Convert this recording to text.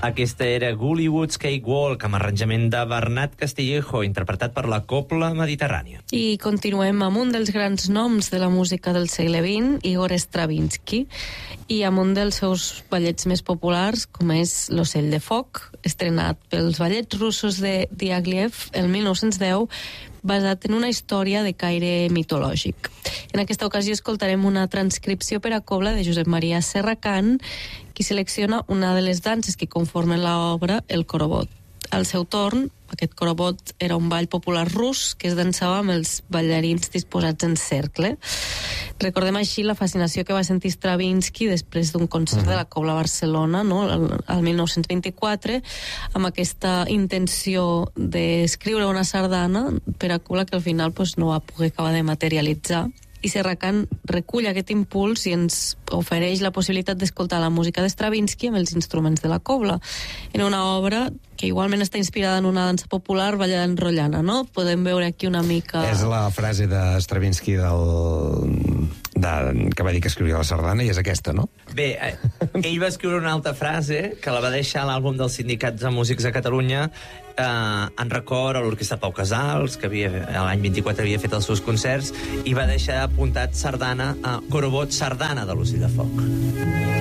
Aquesta era Gullywood's Cakewalk, amb arranjament de Bernat Castillejo, interpretat per la Cobla Mediterrània. I continuem amb un dels grans noms de la música del segle XX, Igor Stravinsky, i amb un dels seus ballets més populars, com és L'Ocell de Foc, estrenat pels ballets russos de Diaghilev el 1910, basat en una història de caire mitològic. En aquesta ocasió escoltarem una transcripció per a cobla de Josep Maria Serracant, qui selecciona una de les danses que conformen l'obra, el korobot. Al seu torn, aquest korobot era un ball popular rus que es dansava amb els ballarins disposats en cercle. Recordem així la fascinació que va sentir Stravinsky després d'un concert de la Cobla Barcelona, no? el 1924, amb aquesta intenció d'escriure una sardana per a cobla que al final no va poder acabar de materialitzar. I Serracant recull aquest impuls i ens ofereix la possibilitat d'escoltar la música de Stravinsky amb els instruments de la cobla, en una obra que igualment està inspirada en una dansa popular ballada enrotllana, no? Podem veure aquí una mica... És la frase de Stravinsky que va dir que escriuria la sardana, i és aquesta, no? Bé, ell va escriure una altra frase que la va deixar a l'àlbum dels sindicats de músics de Catalunya en record a l'Orquestra Pau Casals, que l'any 24 havia fet els seus concerts, i va deixar apuntat sardana, korobot sardana de l'Ocell de Foc.